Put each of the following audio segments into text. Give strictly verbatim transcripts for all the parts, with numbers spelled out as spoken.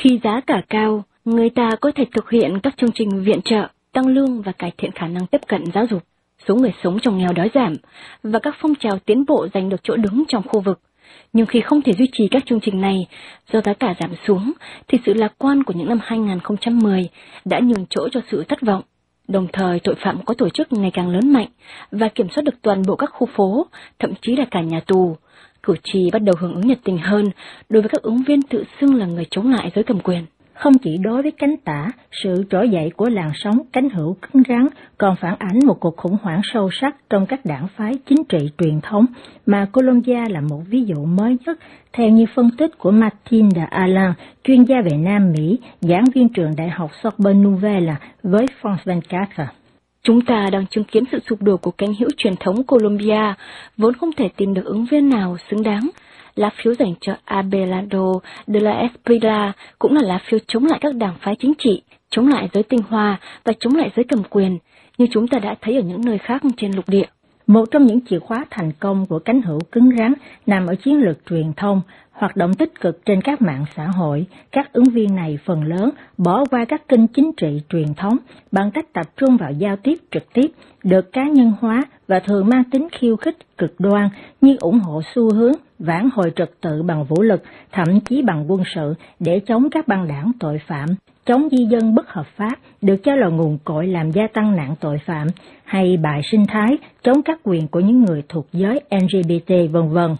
Khi giá cả cao, người ta có thể thực hiện các chương trình viện trợ, tăng lương và cải thiện khả năng tiếp cận giáo dục. Số người sống trong nghèo đói giảm và các phong trào tiến bộ giành được chỗ đứng trong khu vực. Nhưng khi không thể duy trì các chương trình này do giá cả giảm xuống, thì sự lạc quan của những năm hai nghìn không trăm mười đã nhường chỗ cho sự thất vọng. Đồng thời, tội phạm có tổ chức ngày càng lớn mạnh và kiểm soát được toàn bộ các khu phố, thậm chí là cả nhà tù. Cử tri bắt đầu hưởng ứng nhiệt tình hơn đối với các ứng viên tự xưng là người chống lại giới cầm quyền. Không chỉ đối với cánh tả, sự trỗi dậy của làn sóng cánh hữu cứng rắn còn phản ánh một cuộc khủng hoảng sâu sắc trong các đảng phái chính trị truyền thống, mà Colombia là một ví dụ mới nhất, theo như phân tích của Martin de Alain, chuyên gia về Nam Mỹ, giảng viên trường Đại học Sorbonne Nouvelle với France hai mươi bốn. Chúng ta đang chứng kiến sự sụp đổ của cánh hữu truyền thống Colombia, vốn không thể tìm được ứng viên nào xứng đáng. Lá phiếu dành cho Abelardo de la Espriella cũng là lá phiếu chống lại các đảng phái chính trị, chống lại giới tinh hoa và chống lại giới cầm quyền, như chúng ta đã thấy ở những nơi khác trên lục địa. Một trong những chìa khóa thành công của cánh hữu cứng rắn nằm ở chiến lược truyền thông, hoạt động tích cực trên các mạng xã hội. Các ứng viên này phần lớn bỏ qua các kênh chính trị truyền thống bằng cách tập trung vào giao tiếp trực tiếp, được cá nhân hóa và thường mang tính khiêu khích cực đoan như ủng hộ xu hướng vãn hồi trật tự bằng vũ lực, thậm chí bằng quân sự để chống các băng đảng tội phạm, chống di dân bất hợp pháp được cho là nguồn cội làm gia tăng nạn tội phạm, hay bài sinh thái chống các quyền của những người thuộc giới L G B T, vân vân.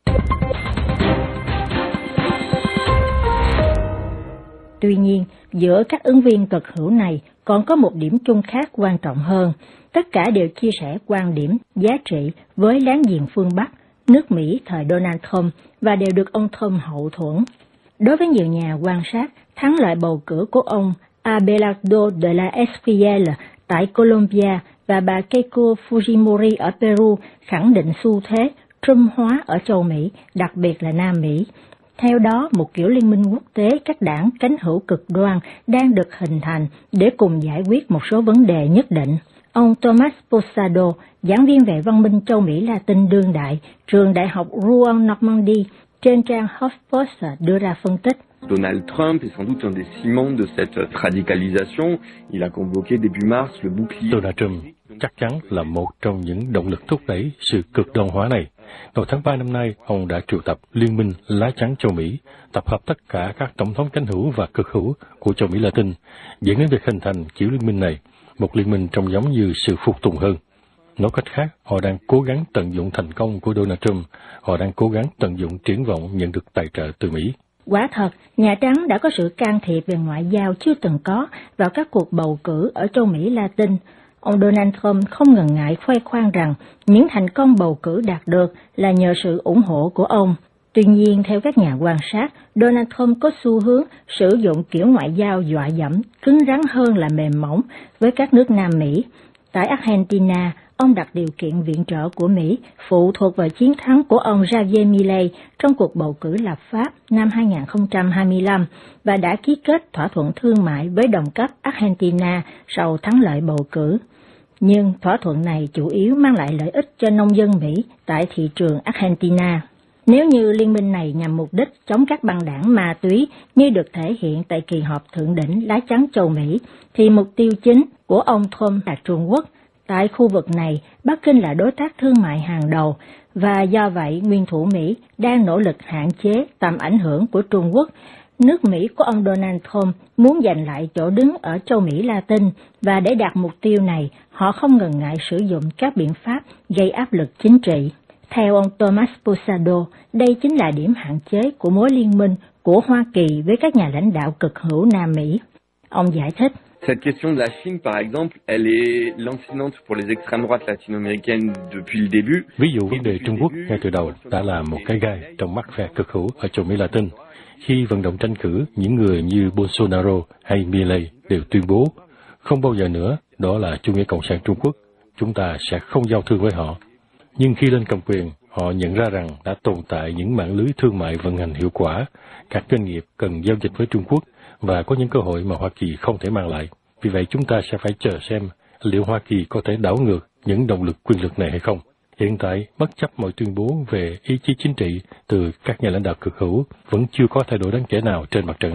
Tuy nhiên, giữa các ứng viên cực hữu này còn có một điểm chung khác quan trọng hơn. Tất cả đều chia sẻ quan điểm, giá trị với láng giềng phương Bắc, nước Mỹ thời Donald Trump, và đều được ông Trump hậu thuẫn. Đối với nhiều nhà quan sát, thắng lợi bầu cử của ông Abelardo de la Espriella tại Colombia và bà Keiko Fujimori ở Peru khẳng định xu thế Trump hóa ở châu Mỹ, đặc biệt là Nam Mỹ. Theo đó, một kiểu liên minh quốc tế các đảng cánh hữu cực đoan đang được hình thành để cùng giải quyết một số vấn đề nhất định. Ông Thomas Posado, giảng viên về văn minh châu Mỹ Latin đương đại, trường Đại học Rouen Normandie, trên trang HuffPost đưa ra phân tích. Donald Trump est sans doute un des ciments de cette radicalisation. Il a convoqué début mars le bouclier. Donald Trump chắc chắn là một trong những động lực thúc đẩy sự cực đoan hóa này. Đầu tháng ba năm nay, ông đã triệu tập Liên minh Lá Trắng châu Mỹ, tập hợp tất cả các tổng thống cánh hữu và cực hữu của châu Mỹ Latin, dẫn đến việc hình thành kiểu liên minh này, một liên minh trông giống như sự phục tùng hơn. Nói cách khác, họ đang cố gắng tận dụng thành công của Donald Trump, họ đang cố gắng tận dụng triển vọng nhận được tài trợ từ Mỹ. Quả thật, Nhà Trắng đã có sự can thiệp về ngoại giao chưa từng có vào các cuộc bầu cử ở châu Mỹ Latin. Ông Donald Trump không ngần ngại khoe khoang rằng những thành công bầu cử đạt được là nhờ sự ủng hộ của ông. Tuy nhiên, theo các nhà quan sát, Donald Trump có xu hướng sử dụng kiểu ngoại giao dọa dẫm, cứng rắn hơn là mềm mỏng với các nước Nam Mỹ. Tại Argentina, ông đặt điều kiện viện trợ của Mỹ phụ thuộc vào chiến thắng của ông Javier Milei trong cuộc bầu cử lập pháp năm hai nghìn không trăm hai mươi lăm và đã ký kết thỏa thuận thương mại với đồng cấp Argentina sau thắng lợi bầu cử. Nhưng thỏa thuận này chủ yếu mang lại lợi ích cho nông dân Mỹ tại thị trường Argentina. Nếu như liên minh này nhằm mục đích chống các băng đảng ma túy như được thể hiện tại kỳ họp thượng đỉnh Lá Trắng châu Mỹ, thì mục tiêu chính của ông Trump là Trung Quốc. Tại khu vực này, Bắc Kinh là đối tác thương mại hàng đầu, và do vậy nguyên thủ Mỹ đang nỗ lực hạn chế tầm ảnh hưởng của Trung Quốc. Nước Mỹ của ông Donald Trump muốn giành lại chỗ đứng ở châu Mỹ Latin, và để đạt mục tiêu này, họ không ngần ngại sử dụng các biện pháp gây áp lực chính trị. Theo ông Thomas Posado, đây chính là điểm hạn chế của mối liên minh của Hoa Kỳ với các nhà lãnh đạo cực hữu Nam Mỹ. Ông giải thích. Cette question de la Chine, par exemple, elle est lancinante pour les extrêmes droites latino-américaines depuis le début. Ví dụ, vấn đề Trung Quốc ngay từ đầu đã là một cái gai trong mắt phe cực hữu ở châu Mỹ Latin. Khi vận động tranh cử, những người như Bolsonaro hay Milei đều tuyên bố, không bao giờ nữa, đó là chủ nghĩa cộng sản Trung Quốc, chúng ta sẽ không giao thương với họ. Nhưng khi lên cầm quyền, họ nhận ra rằng đã tồn tại những mạng lưới thương mại vận hành hiệu quả, các doanh nghiệp cần giao dịch với Trung Quốc và có những cơ hội mà Hoa Kỳ không thể mang lại. Vì vậy chúng ta sẽ phải chờ xem liệu Hoa Kỳ có thể đảo ngược những động lực quyền lực này hay không. Hiện tại, bất chấp mọi tuyên bố về ý chí chính trị từ các nhà lãnh đạo cực hữu, vẫn chưa có thay đổi đáng kể nào trên mặt trận.